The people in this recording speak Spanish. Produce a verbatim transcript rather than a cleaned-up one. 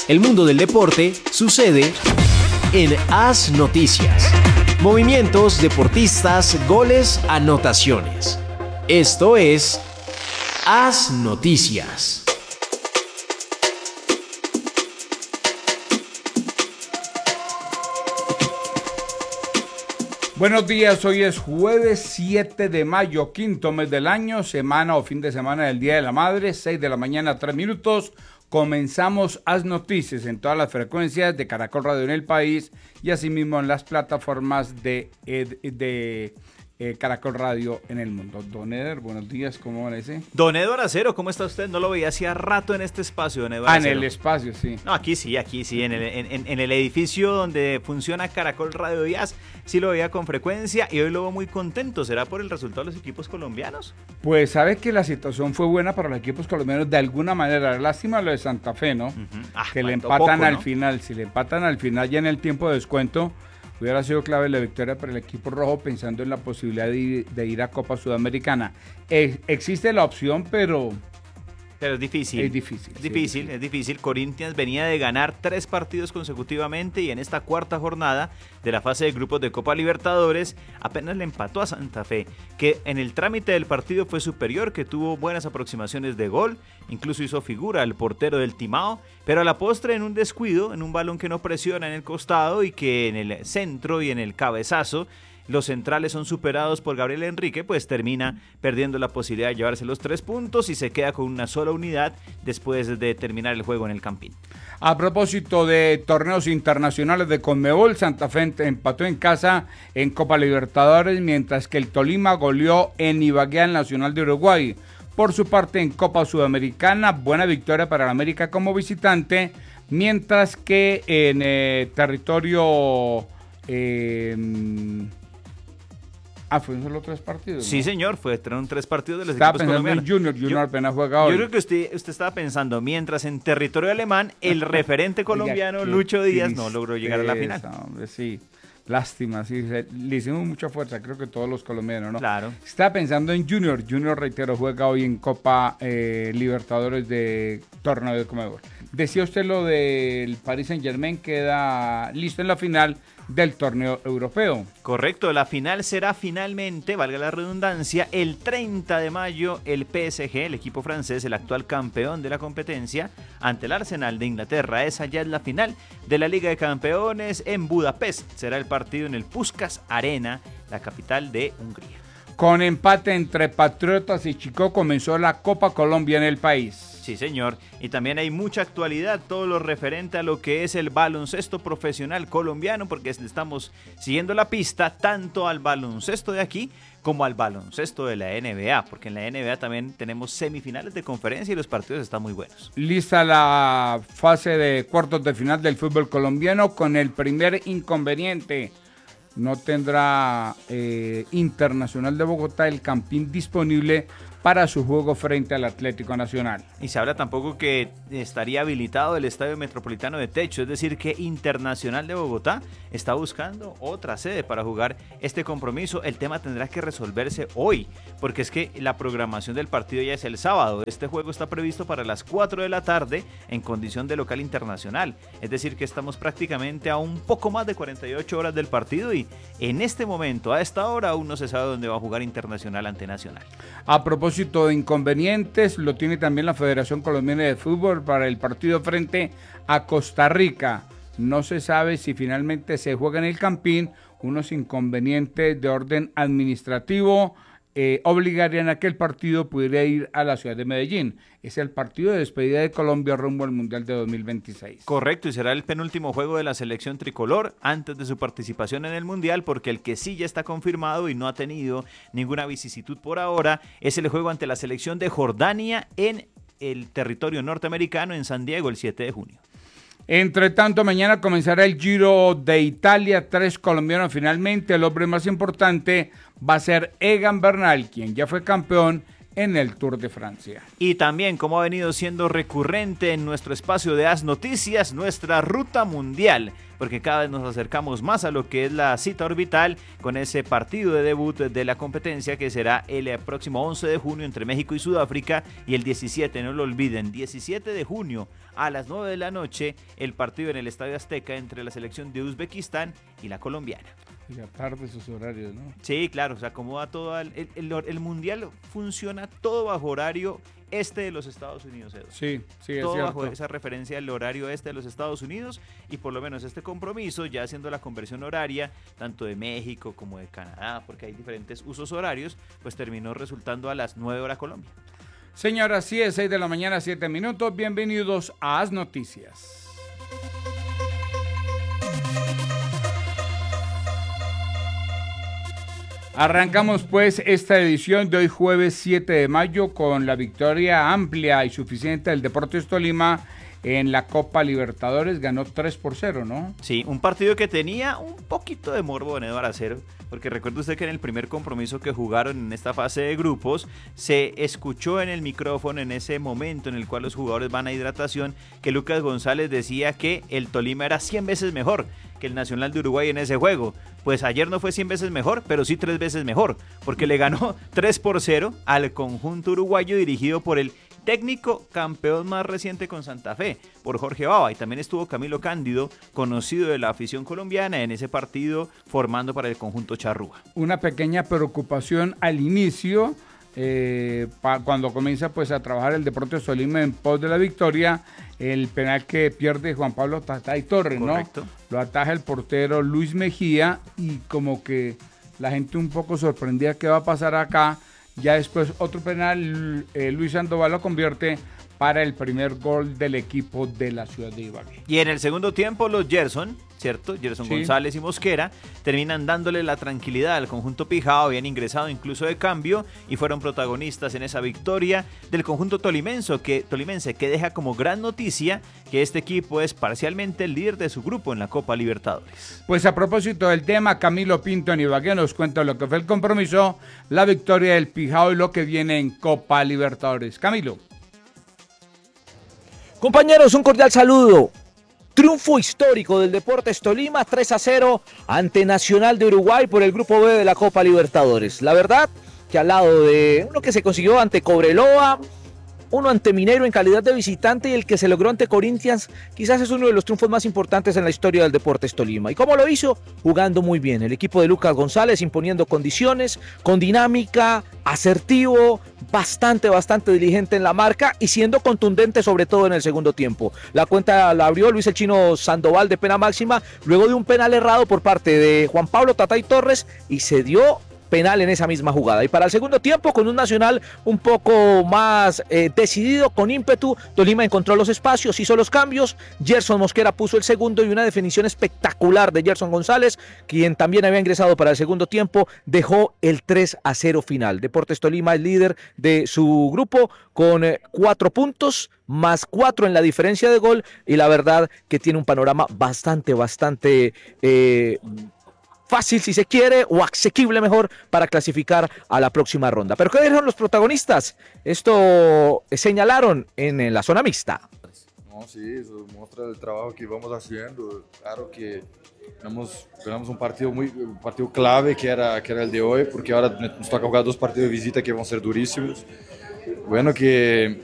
El mundo del deporte sucede en As Noticias. Movimientos, deportistas, goles, anotaciones. Esto es As Noticias. Buenos días, hoy es jueves siete de mayo, quinto mes del año, semana o fin de semana del Día de la Madre, seis de la mañana, tres minutos. Comenzamos As Noticias en todas las frecuencias de Caracol Radio en el país y asimismo en las plataformas de, de, de eh, Caracol Radio en el mundo. Don Eder, buenos días, ¿cómo amanece? Don Eduardo Acero, ¿cómo está usted? No lo veía hacía rato en este espacio, don Eduardo Ah, en Acero. el espacio, sí. No, aquí sí, aquí sí, en el, en, en el edificio donde funciona Caracol Radio Díaz, sí lo veía con frecuencia y hoy lo veo muy contento. ¿Será por el resultado de los equipos colombianos? Pues sabe que la situación fue buena para los equipos colombianos de alguna manera. Lástima lo de Santa Fe, ¿no? Uh-huh. Ah, que le empatan poco, al ¿no? final. Si le empatan al final ya en el tiempo de descuento, hubiera sido clave la victoria para el equipo rojo pensando en la posibilidad de ir, de ir a Copa Sudamericana. Eh, existe la opción, pero... Pero es difícil. Es difícil. Es sí, difícil, es difícil, es difícil. Corinthians venía de ganar tres partidos consecutivamente y en esta cuarta jornada de la fase de grupos de Copa Libertadores apenas le empató a Santa Fe, que en el trámite del partido fue superior, que tuvo buenas aproximaciones de gol, incluso hizo figura el portero del Timao, pero a la postre en un descuido, en un balón que no presiona en el costado y que en el centro y en el cabezazo los centrales son superados por Gabriel Enrique, pues termina perdiendo la posibilidad de llevarse los tres puntos y se queda con una sola unidad después de terminar el juego en el Campín. A propósito de torneos internacionales de Conmebol, Santa Fe empató en casa en Copa Libertadores, mientras que el Tolima goleó en Ibagué al Nacional de Uruguay. Por su parte, en Copa Sudamericana, buena victoria para el América como visitante, mientras que en eh, territorio... Eh, Ah, fueron solo tres partidos, ¿no? Sí, señor, fueron tres partidos de los estaba equipos colombianos. Estaba pensando en Junior, Junior yo, apenas juega hoy. Yo creo que usted, usted estaba pensando, mientras en territorio alemán, el referente colombiano, Oiga, Lucho Díaz, no logró llegar a la final. Hombre, sí, lástima, sí, le hicimos mucha fuerza, creo que todos los colombianos, ¿no? Claro. Estaba pensando en Junior, Junior, reitero, juega hoy en Copa eh, Libertadores de torneo de Conmebol. Decía usted lo del Paris Saint-Germain, queda listo en la final del torneo europeo. Correcto, la final será finalmente, valga la redundancia, el treinta de mayo el P S G, el equipo francés, el actual campeón de la competencia, ante el Arsenal de Inglaterra. Esa ya es la final de la Liga de Campeones en Budapest. Será el partido en el Puskás Arena, la capital de Hungría. Con empate entre Patriotas y Chico comenzó la Copa Colombia en el país. Sí, señor. Y también hay mucha actualidad, todo lo referente a lo que es el baloncesto profesional colombiano, porque estamos siguiendo la pista tanto al baloncesto de aquí como al baloncesto de la N B A, porque en la N B A también tenemos semifinales de conferencia y los partidos están muy buenos. Lista la fase de cuartos de final del fútbol colombiano con el primer inconveniente. No tendrá eh, Internacional de Bogotá el Campín disponible para su juego frente al Atlético Nacional. Y se habla tampoco que estaría habilitado el Estadio Metropolitano de Techo, es decir que Internacional de Bogotá está buscando otra sede para jugar este compromiso. El tema tendrá que resolverse hoy, porque es que la programación del partido ya es el sábado. Este juego está previsto para las cuatro de la tarde en condición de local internacional, es decir que estamos prácticamente a un poco más de cuarenta y ocho horas del partido y en este momento, a esta hora, aún no se sabe dónde va a jugar Internacional ante Nacional. A propósito de inconvenientes, lo tiene también la Federación Colombiana de Fútbol para el partido frente a Costa Rica. No se sabe si finalmente se juega en el Campín. Unos inconvenientes de orden administrativo eh, obligarían a que el partido pudiera ir a la ciudad de Medellín. Es el partido de despedida de Colombia rumbo al Mundial de dos mil veintiséis. Correcto, y será el penúltimo juego de la selección tricolor antes de su participación en el Mundial, porque el que sí ya está confirmado y no ha tenido ninguna vicisitud por ahora es el juego ante la selección de Jordania en el territorio norteamericano en San Diego el siete de junio. Entre tanto, mañana comenzará el Giro de Italia, tres colombianos finalmente. El hombre más importante va a ser Egan Bernal, quien ya fue campeón en el Tour de Francia. Y también, como ha venido siendo recurrente en nuestro espacio de As Noticias, nuestra ruta mundial, porque cada vez nos acercamos más a lo que es la cita orbital con ese partido de debut de la competencia que será el próximo once de junio entre México y Sudáfrica, y el diecisiete, no lo olviden, diecisiete de junio a las nueve de la noche, el partido en el Estadio Azteca entre la selección de Uzbekistán y la colombiana. Y aparte sus horarios, ¿no? Sí, claro, se acomoda todo. El, el, el mundial funciona todo bajo horario este de los Estados Unidos, Edu. Sí, sí, es todo cierto. bajo esa referencia al horario este de los Estados Unidos, y por lo menos este compromiso, ya haciendo la conversión horaria, tanto de México como de Canadá, porque hay diferentes usos horarios, pues terminó resultando a las nueve horas Colombia. Señoras, sí, es seis de la mañana, siete minutos. Bienvenidos a As Noticias. Arrancamos pues esta edición de hoy jueves siete de mayo con la victoria amplia y suficiente del Deportes Tolima en la Copa Libertadores. Ganó tres por cero, ¿no? Sí, un partido que tenía un poquito de morbo en Eduardo Acero, porque recuerde usted que en el primer compromiso que jugaron en esta fase de grupos, se escuchó en el micrófono en ese momento en el cual los jugadores van a hidratación, que Lucas González decía que el Tolima era cien veces mejor que el Nacional de Uruguay en ese juego. Pues ayer no fue cien veces mejor, pero sí tres veces mejor, porque le ganó tres por cero al conjunto uruguayo dirigido por el técnico campeón más reciente con Santa Fe, por Jorge Bava, y también estuvo Camilo Cándido, conocido de la afición colombiana, en ese partido formando para el conjunto charrúa. Una pequeña preocupación al inicio, eh, pa, cuando comienza pues a trabajar el Deportes Tolima en pos de la victoria, el penal que pierde Juan Pablo Tatay Torres, Correcto. ¿no? Lo ataja el portero Luis Mejía, y como que la gente un poco sorprendida qué va a pasar acá. Ya después otro penal, eh, Luis Sandoval lo convierte para el primer gol del equipo de la ciudad de Ibagué. Y en el segundo tiempo los Gerson, ¿cierto? Gerson sí. González y Mosquera terminan dándole la tranquilidad al conjunto Pijao, habían ingresado incluso de cambio y fueron protagonistas en esa victoria del conjunto tolimense que, tolimense, que deja como gran noticia que este equipo es parcialmente el líder de su grupo en la Copa Libertadores. Pues a propósito del tema, Camilo Pinto en Ibagué nos cuenta lo que fue el compromiso, la victoria del Pijao y lo que viene en Copa Libertadores. Camilo. Compañeros, un cordial saludo. Triunfo histórico del Deportes Tolima, tres a cero ante Nacional de Uruguay por el Grupo B de la Copa Libertadores. La verdad que al lado de uno que se consiguió ante Cobreloa, uno ante Mineiro en calidad de visitante y el que se logró ante Corinthians, quizás es uno de los triunfos más importantes en la historia del Deportes Tolima. ¿Y cómo lo hizo? Jugando muy bien. El equipo de Lucas González imponiendo condiciones, con dinámica, asertivo, bastante, bastante diligente en la marca y siendo contundente sobre todo en el segundo tiempo. La cuenta la abrió Luis el Chino Sandoval de pena máxima, luego de un penal errado por parte de Juan Pablo Tatay Torres, y se dio penal en esa misma jugada. Y para el segundo tiempo, con un Nacional un poco más eh, decidido, con ímpetu, Tolima encontró los espacios, hizo los cambios, Gerson Mosquera puso el segundo y una definición espectacular de Gerson González, quien también había ingresado para el segundo tiempo, dejó el tres a cero final. Deportes Tolima es líder de su grupo con eh, cuatro puntos, más cuatro en la diferencia de gol, y la verdad que tiene un panorama bastante, bastante Eh, fácil si se quiere, o asequible mejor, para clasificar a la próxima ronda. ¿Pero qué dijeron los protagonistas? Esto señalaron en la zona mixta. No, sí, eso muestra el trabajo que vamos haciendo. Claro que tenemos, tenemos un partido muy un partido clave que era, que era el de hoy, porque ahora nos toca jugar dos partidos de visita que van a ser durísimos. Bueno, que